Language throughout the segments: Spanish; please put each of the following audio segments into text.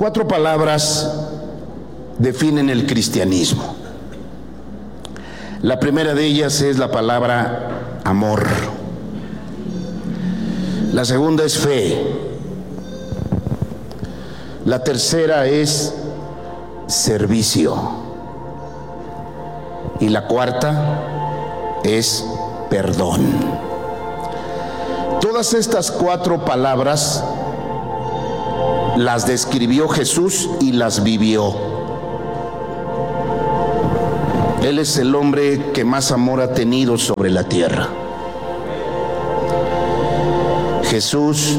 4 palabras definen el cristianismo. La primera de ellas es la palabra amor. La segunda es fe. La tercera es servicio. Y la cuarta es perdón. Todas estas 4 palabras las describió Jesús y las vivió. Él es el hombre que más amor ha tenido sobre la tierra. Jesús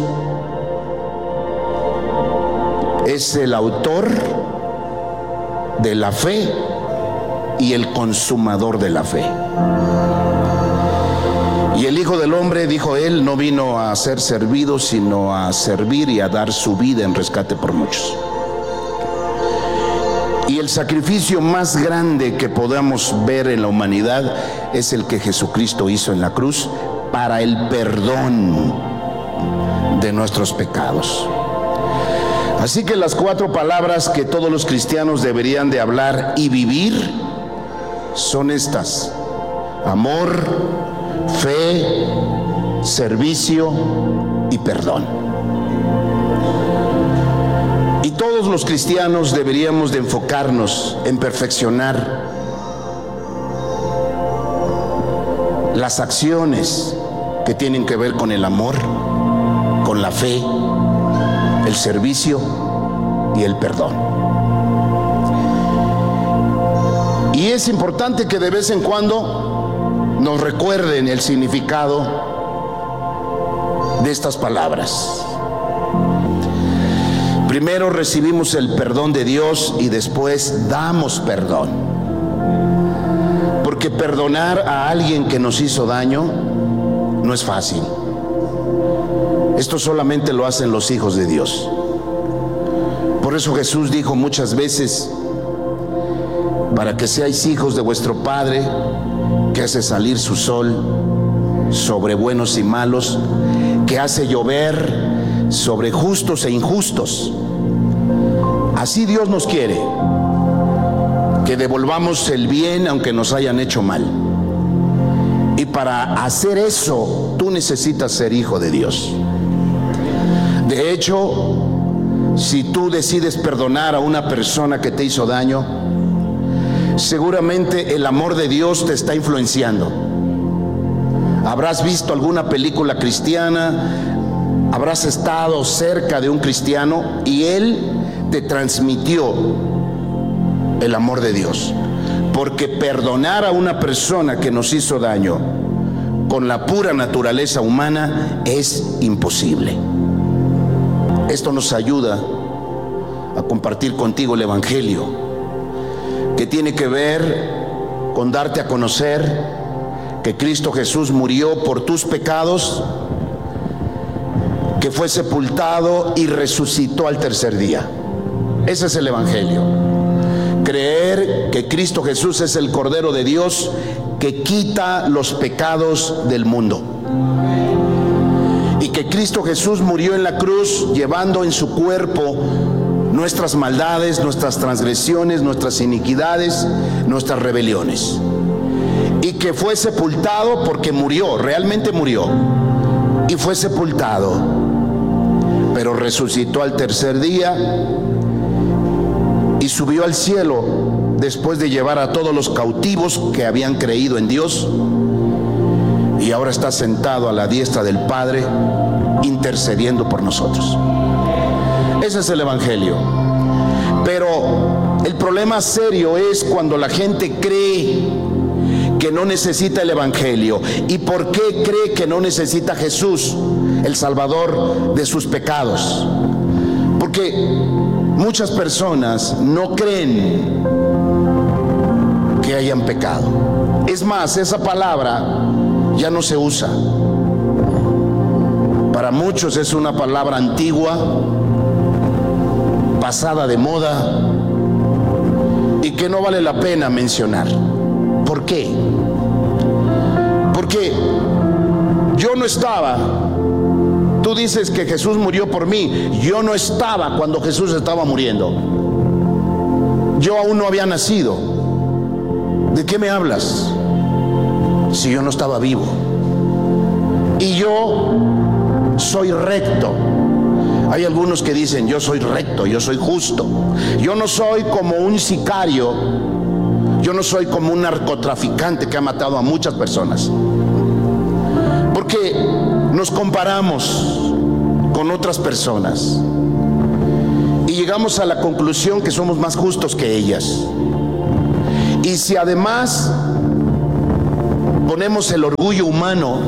es el autor de la fe y el consumador de la fe. Y el Hijo del Hombre, dijo él, no vino a ser servido, sino a servir y a dar su vida en rescate por muchos. Y el sacrificio más grande que podamos ver en la humanidad es el que Jesucristo hizo en la cruz para el perdón de nuestros pecados. Así que las 4 palabras que todos los cristianos deberían de hablar y vivir son estas: amor, fe, servicio y perdón. Y todos los cristianos deberíamos de enfocarnos en perfeccionar las acciones que tienen que ver con el amor, con la fe, el servicio y el perdón. Y es importante que de vez en cuando nos recuerden el significado de estas palabras. Primero recibimos el perdón de Dios y después damos perdón. Porque perdonar a alguien que nos hizo daño no es fácil. Esto solamente lo hacen los hijos de Dios. Por eso Jesús dijo muchas veces: para que seáis hijos de vuestro Padre, que hace salir su sol sobre buenos y malos, que hace llover sobre justos e injustos. Así Dios nos quiere, que devolvamos el bien aunque nos hayan hecho mal. Y para hacer eso, tú necesitas ser hijo de Dios. De hecho, si tú decides perdonar a una persona que te hizo daño, seguramente el amor de Dios te está influenciando. Habrás visto alguna película cristiana, habrás estado cerca de un cristiano y él te transmitió el amor de Dios. Porque perdonar a una persona que nos hizo daño con la pura naturaleza humana es imposible. Esto nos ayuda a compartir contigo el Evangelio, que tiene que ver con darte a conocer que Cristo Jesús murió por tus pecados, que fue sepultado y resucitó al tercer día. Ese es el Evangelio. Creer que Cristo Jesús es el Cordero de Dios que quita los pecados del mundo. Y que Cristo Jesús murió en la cruz llevando en su cuerpo nuestras maldades, nuestras transgresiones, nuestras iniquidades, nuestras rebeliones. Y que fue sepultado porque murió, realmente murió. Y fue sepultado, pero resucitó al tercer día y subió al cielo después de llevar a todos los cautivos que habían creído en Dios. Y ahora está sentado a la diestra del Padre, intercediendo por nosotros. Ese es el Evangelio. Pero el problema serio es cuando la gente cree que no necesita el Evangelio. ¿Y por qué cree que no necesita a Jesús, el Salvador de sus pecados? Porque muchas personas no creen que hayan pecado. Es más, esa palabra ya no se usa. Para muchos es una palabra antigua, pasada de moda y que no vale la pena mencionar. ¿Por qué? Porque yo no estaba, tú dices que Jesús murió por mí, yo no estaba cuando Jesús estaba muriendo. Yo aún no había nacido. ¿De qué me hablas? Si yo no estaba vivo. Y yo soy recto. Hay algunos que dicen, yo soy recto, yo soy justo. Yo no soy como un sicario. Yo no soy como un narcotraficante que ha matado a muchas personas. Porque nos comparamos con otras personas y llegamos a la conclusión que somos más justos que ellas. Y si además ponemos el orgullo humano,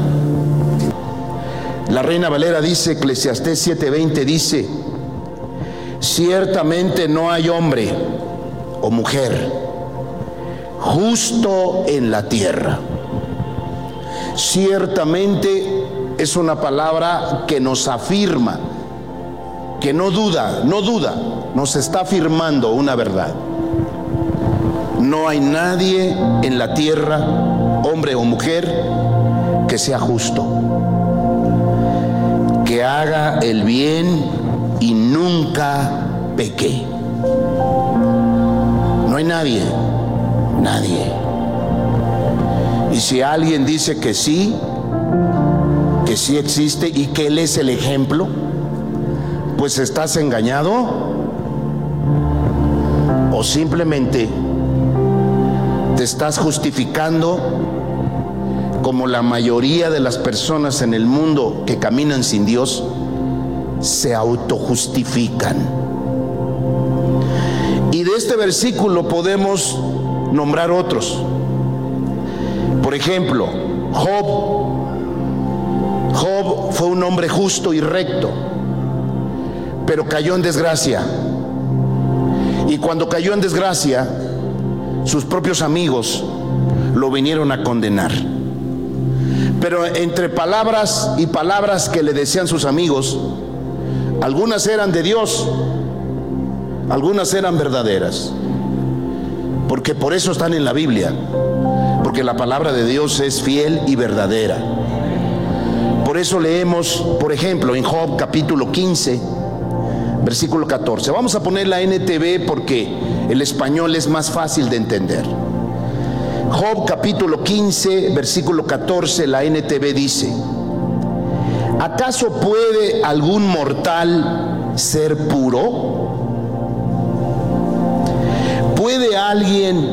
la Reina Valera dice, Eclesiastés 7:20 dice, ciertamente no hay hombre o mujer justo en la tierra. Ciertamente es una palabra que nos afirma, que no duda, nos está afirmando una verdad. No hay nadie en la tierra, hombre o mujer, que sea justo, que haga el bien y nunca peque. No hay nadie. Y si alguien dice que sí existe y que Él es el ejemplo, pues estás engañado, o simplemente te estás justificando como la mayoría de las personas en el mundo que caminan sin Dios se autojustifican. Y de este versículo podemos nombrar otros. Por ejemplo, Job fue un hombre justo y recto, pero cayó en desgracia. Y cuando cayó en desgracia, sus propios amigos lo vinieron a condenar. Pero entre palabras y palabras que le decían sus amigos, algunas eran de Dios, algunas eran verdaderas, porque por eso están en la Biblia, porque la palabra de Dios es fiel y verdadera. Por eso leemos, por ejemplo, en Job capítulo 15, versículo 14. Vamos a poner la NTV porque el español es más fácil de entender. Job capítulo 15, versículo 14, la NTV dice: ¿acaso puede algún mortal ser puro? ¿Puede alguien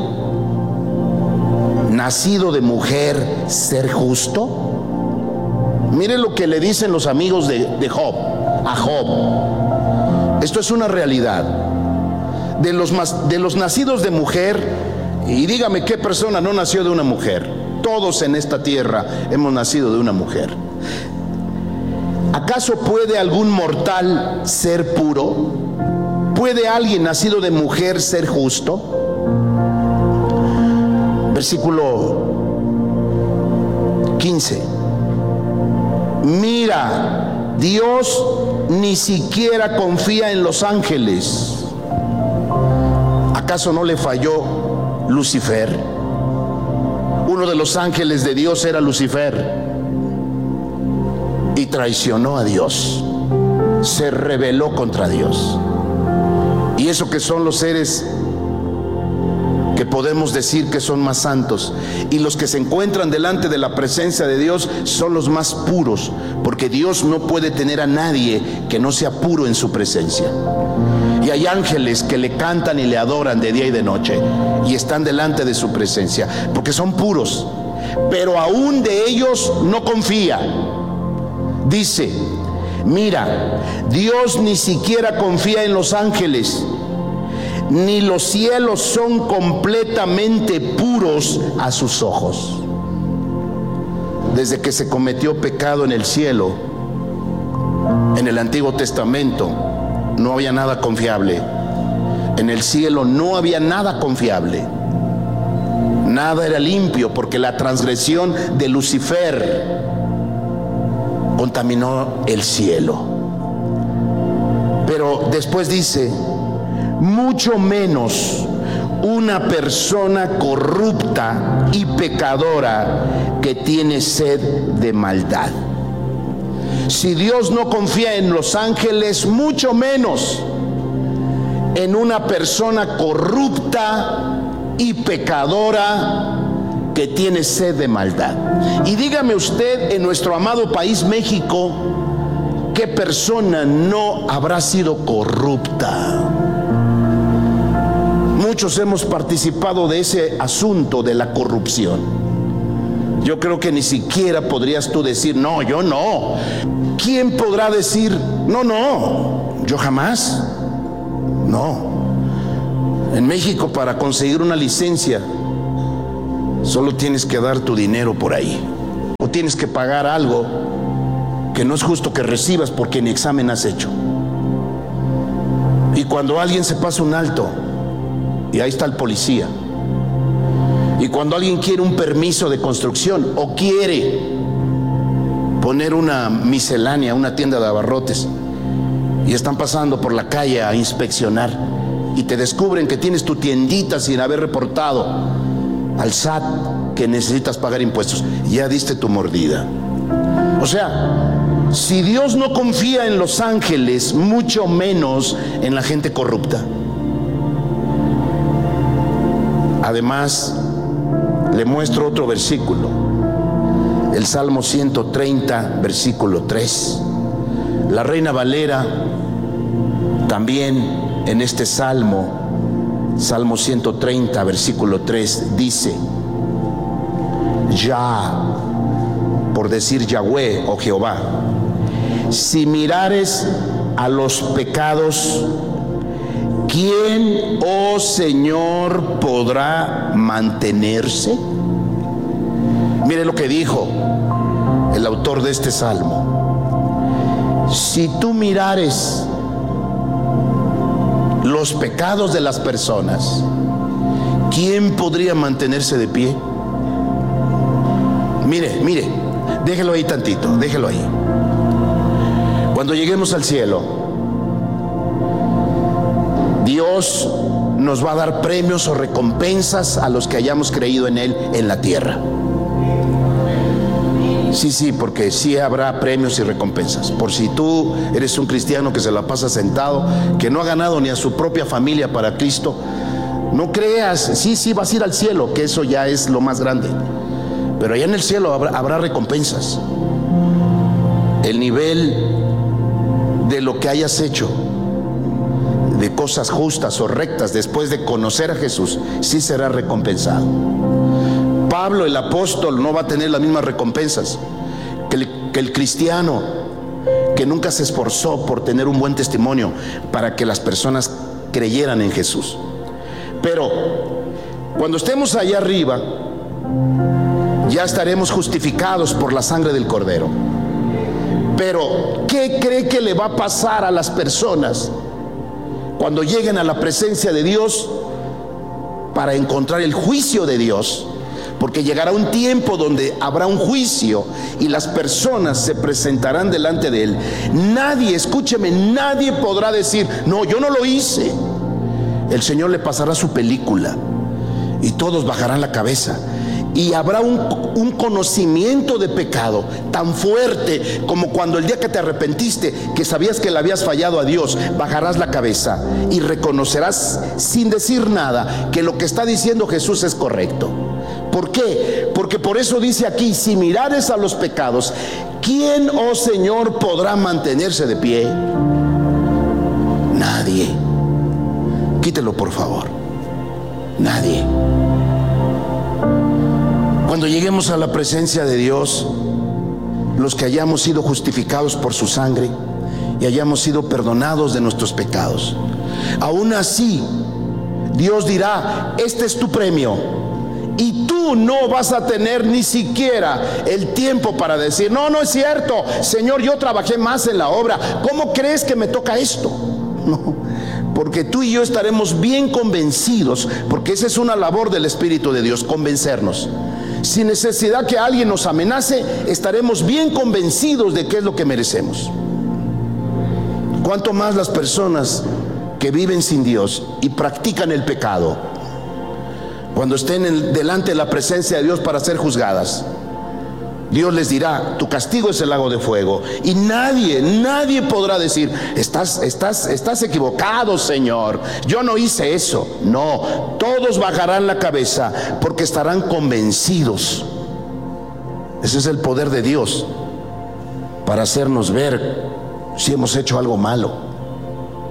nacido de mujer ser justo? Mire lo que le dicen los amigos de Job a Job. Esto es una realidad. De los nacidos de mujer, y dígame qué persona no nació de una mujer. Todos en esta tierra hemos nacido de una mujer. ¿Acaso puede algún mortal ser puro? ¿Puede alguien nacido de mujer ser justo? Versículo 15. Mira, Dios ni siquiera confía en los ángeles. ¿Acaso no le falló Lucifer? Uno de los ángeles de Dios era Lucifer, y traicionó a Dios, se rebeló contra Dios. Y eso que son los seres que podemos decir que son más santos, y los que se encuentran delante de la presencia de Dios son los más puros, porque Dios no puede tener a nadie que no sea puro en su presencia. Y hay ángeles que le cantan y le adoran de día y de noche, y están delante de su presencia, porque son puros, pero aún de ellos no confía. Dice: mira, Dios ni siquiera confía en los ángeles, ni los cielos son completamente puros a sus ojos. Desde que se cometió pecado en el cielo, en el Antiguo Testamento, no había nada confiable. En el cielo no había nada confiable. Nada era limpio, porque la transgresión de Lucifer contaminó el cielo. Pero después dice: mucho menos una persona corrupta y pecadora que tiene sed de maldad. Si Dios no confía en los ángeles, mucho menos en una persona corrupta y pecadora que tiene sed de maldad. Y dígame usted, en nuestro amado país México, ¿qué persona no habrá sido corrupta? Muchos hemos participado de ese asunto de la corrupción. Yo creo que ni siquiera podrías tú decir, no, yo no. ¿Quién podrá decir, no, yo jamás? No. En México, para conseguir una licencia, solo tienes que dar tu dinero por ahí, o tienes que pagar algo que no es justo que recibas porque ni examen has hecho. Y cuando alguien se pasa un alto, y ahí está el policía. Y cuando alguien quiere un permiso de construcción o quiere poner una miscelánea, una tienda de abarrotes, y están pasando por la calle a inspeccionar y te descubren que tienes tu tiendita sin haber reportado al SAT que necesitas pagar impuestos, ya diste tu mordida. O sea, si Dios no confía en los ángeles, mucho menos en la gente corrupta. Además, le muestro otro versículo, el Salmo 130, versículo 3. La Reina Valera también en este Salmo 130, versículo 3, dice: Ya, por decir Yahweh o Jehová, si mirares a los pecados, ¿quién, oh Señor, podrá mantenerse? Mire lo que dijo el autor de este salmo: si tú mirares los pecados de las personas, ¿quién podría mantenerse de pie? Mire, déjelo ahí tantito, déjelo ahí. Cuando lleguemos al cielo, Dios nos va a dar premios o recompensas a los que hayamos creído en Él en la tierra. Sí, porque sí habrá premios y recompensas. Por si tú eres un cristiano que se la pasa sentado, que no ha ganado ni a su propia familia para Cristo, no creas, sí vas a ir al cielo, que eso ya es lo más grande. Pero allá en el cielo habrá recompensas. El nivel de lo que hayas hecho, de cosas justas o rectas después de conocer a Jesús, sí será recompensado. Pablo, el apóstol, no va a tener las mismas recompensas que el cristiano que nunca se esforzó por tener un buen testimonio para que las personas creyeran en Jesús. Pero cuando estemos allá arriba, ya estaremos justificados por la sangre del Cordero. Pero ¿qué cree que le va a pasar a las personas cuando lleguen a la presencia de Dios para encontrar el juicio de Dios? Porque llegará un tiempo donde habrá un juicio y las personas se presentarán delante de Él. Nadie, escúcheme, nadie podrá decir, no, yo no lo hice. El Señor le pasará su película y todos bajarán la cabeza. Y habrá un conocimiento de pecado tan fuerte como cuando el día que te arrepentiste, que sabías que le habías fallado a Dios, bajarás la cabeza y reconocerás sin decir nada que lo que está diciendo Jesús es correcto. ¿Por qué? Porque por eso dice aquí: si mirares a los pecados, ¿quién, oh Señor, podrá mantenerse de pie? Nadie. Quítelo, por favor. Nadie. Cuando lleguemos a la presencia de Dios, los que hayamos sido justificados por su sangre y hayamos sido perdonados de nuestros pecados, aún así Dios dirá: este es tu premio. Y tú no vas a tener ni siquiera el tiempo para decir, no es cierto, Señor, yo trabajé más en la obra, ¿cómo crees que me toca esto? No, porque tú y yo estaremos bien convencidos, porque esa es una labor del Espíritu de Dios, convencernos. Sin necesidad que alguien nos amenace, estaremos bien convencidos de qué es lo que merecemos. Cuanto más las personas que viven sin Dios y practican el pecado, cuando estén delante de la presencia de Dios para ser juzgadas, Dios les dirá: tu castigo es el lago de fuego. Y nadie podrá decir: estás equivocado, Señor, yo no hice eso. No, todos bajarán la cabeza porque estarán convencidos. Ese es el poder de Dios para hacernos ver si hemos hecho algo malo.